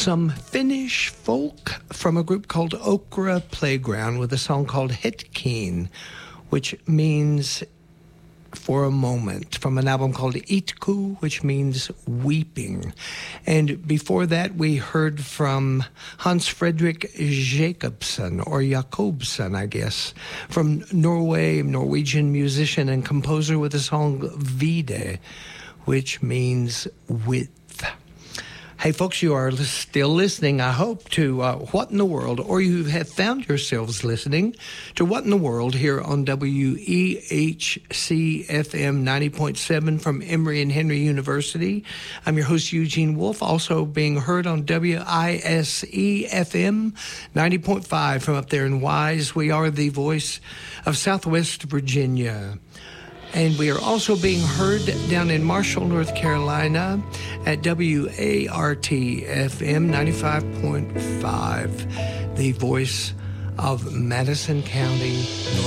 some Finnish folk from a group called Okra Playground with a song called Hetkiin, which means for a moment, from an album called Itku, which means weeping. And before that, we heard from Hans Fredrik Jacobsen, or Jakobsen, I guess, from Norway, Norwegian musician and composer with the song Vide, which means width. Hey, folks, you are still listening, I hope, to What in the World, or you have found yourselves listening to What in the World here on WEHC FM 90.7 from Emory and Henry University. I'm your host, Eugene Wolf, also being heard on WISE FM 90.5 from up there in Wise. We are the voice of Southwest Virginia. And we are also being heard down in Marshall, North Carolina at WART-FM 95.5, the voice of Madison County, North